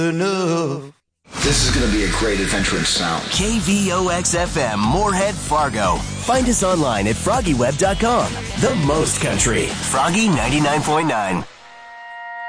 enough. This is going to be a great adventure in sound. KVOX-FM, Moorhead, Fargo. Find us online at FroggyWeb.com. The most country. Froggy 99.9.